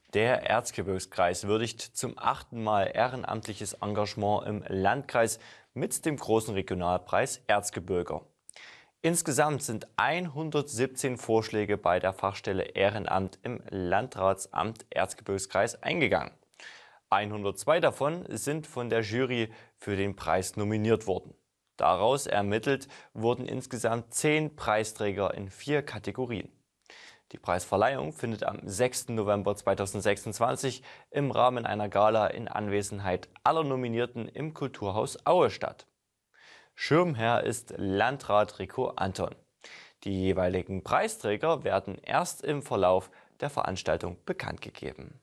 Der Erzgebirgskreis würdigt zum 8. Mal ehrenamtliches Engagement im Landkreis mit dem großen Regionalpreis Erzgebirger. Insgesamt sind 117 Vorschläge bei der Fachstelle Ehrenamt im Landratsamt Erzgebirgskreis eingegangen. 102 davon sind von der Jury für den Preis nominiert worden. Daraus ermittelt wurden insgesamt 10 Preisträger in 4 Kategorien. Die Preisverleihung findet am 6. November 2026 im Rahmen einer Gala in Anwesenheit aller Nominierten im Kulturhaus Aue statt. Schirmherr ist Landrat Rico Anton. Die jeweiligen Preisträger werden erst im Verlauf der Veranstaltung bekannt gegeben.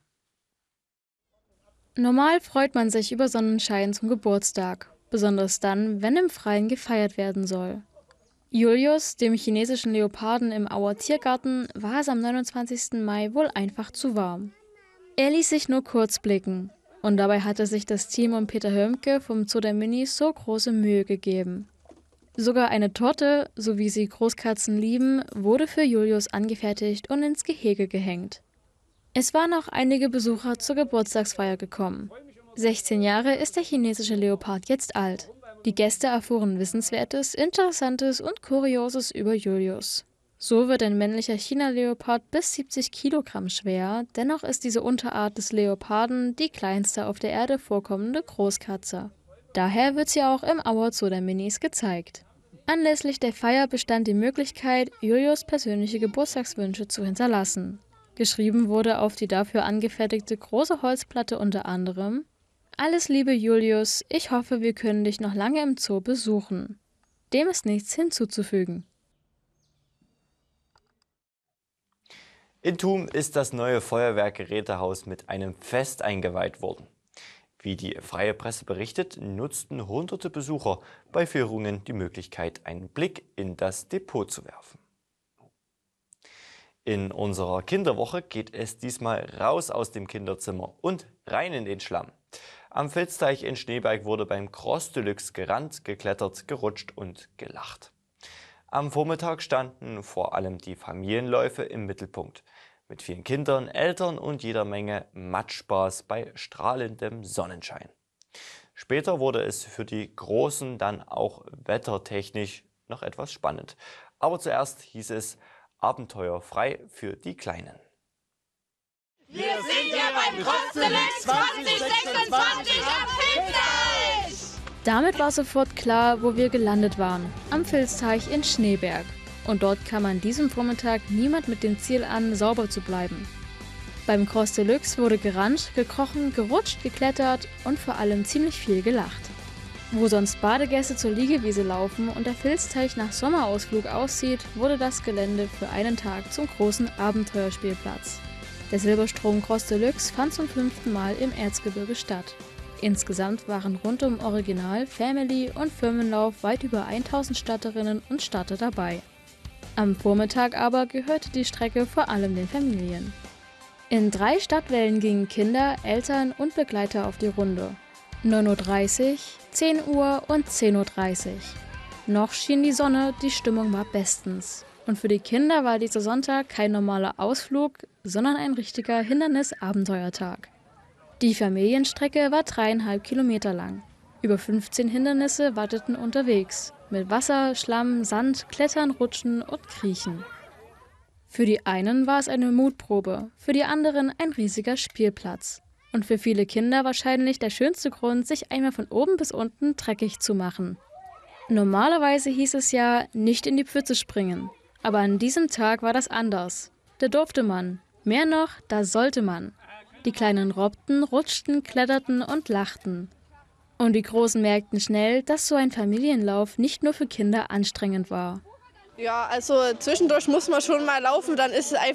Normal freut man sich über Sonnenschein zum Geburtstag, besonders dann, wenn im Freien gefeiert werden soll. Julius, dem chinesischen Leoparden im Auer Tiergarten, war es am 29. Mai wohl einfach zu warm. Er ließ sich nur kurz blicken und dabei hatte sich das Team um Peter Hömke vom Zoo der Minis so große Mühe gegeben. Sogar eine Torte, so wie sie Großkatzen lieben, wurde für Julius angefertigt und ins Gehege gehängt. Es waren auch einige Besucher zur Geburtstagsfeier gekommen. 16 Jahre ist der chinesische Leopard jetzt alt. Die Gäste erfuhren Wissenswertes, Interessantes und Kurioses über Julius. So wird ein männlicher China-Leopard bis 70 Kilogramm schwer, dennoch ist diese Unterart des Leoparden die kleinste auf der Erde vorkommende Großkatze. Daher wird sie auch im Auer Zoo der Minis gezeigt. Anlässlich der Feier bestand die Möglichkeit, Julius persönliche Geburtstagswünsche zu hinterlassen. Geschrieben wurde auf die dafür angefertigte große Holzplatte unter anderem: Alles Liebe Julius, ich hoffe, wir können dich noch lange im Zoo besuchen. Dem ist nichts hinzuzufügen. In Thum ist das neue Feuerwehrgerätehaus mit einem Fest eingeweiht worden. Wie die Freie Presse berichtet, nutzten hunderte Besucher bei Führungen die Möglichkeit, einen Blick in das Depot zu werfen. In unserer Kinderwoche geht es diesmal raus aus dem Kinderzimmer und rein in den Schlamm. Am Vilsteich in Schneeberg wurde beim Cross Deluxe gerannt, geklettert, gerutscht und gelacht. Am Vormittag standen vor allem die Familienläufe im Mittelpunkt. Mit vielen Kindern, Eltern und jeder Menge Matschspaß bei strahlendem Sonnenschein. Später wurde es für die Großen dann auch wettertechnisch noch etwas spannend. Aber zuerst hieß es abenteuerfrei für die Kleinen. Wir sind ja beim Cross Deluxe 2026 am Vilsteich! Damit war sofort klar, wo wir gelandet waren, am Vilsteich in Schneeberg. Und dort kam an diesem Vormittag niemand mit dem Ziel an, sauber zu bleiben. Beim Cross Deluxe wurde gerannt, gekrochen, gerutscht, geklettert und vor allem ziemlich viel gelacht. Wo sonst Badegäste zur Liegewiese laufen und der Vilsteich nach Sommerausflug aussieht, wurde das Gelände für einen Tag zum großen Abenteuerspielplatz. Der Silberstrom Cross Deluxe fand zum 5. Mal im Erzgebirge statt. Insgesamt waren rund um Original, Family und Firmenlauf weit über 1000 Starterinnen und Starter dabei. Am Vormittag aber gehörte die Strecke vor allem den Familien. In 3 Startwellen gingen Kinder, Eltern und Begleiter auf die Runde. 9:30 Uhr, 10 Uhr und 10:30 Uhr. Noch schien die Sonne, die Stimmung war bestens. Und für die Kinder war dieser Sonntag kein normaler Ausflug, sondern ein richtiger Hindernis-Abenteuertag. Die Familienstrecke war 3,5 Kilometer lang. Über 15 Hindernisse warteten unterwegs. Mit Wasser, Schlamm, Sand, Klettern, Rutschen und Kriechen. Für die einen war es eine Mutprobe, für die anderen ein riesiger Spielplatz. Und für viele Kinder wahrscheinlich der schönste Grund, sich einmal von oben bis unten dreckig zu machen. Normalerweise hieß es ja, nicht in die Pfütze springen. Aber an diesem Tag war das anders. Da durfte man. Mehr noch, da sollte man. Die Kleinen robbten, rutschten, kletterten und lachten. Und die Großen merkten schnell, dass so ein Familienlauf nicht nur für Kinder anstrengend war. Ja, also zwischendurch muss man schon mal laufen, dann ist es einfach